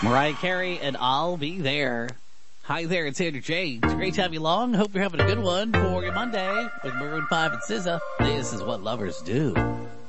Mariah Carey and I'll Be There. Hi there, it's Andrew James. Great to have you along. Hope you're having a good one for your Monday with Maroon 5 and SZA. This is what lovers do.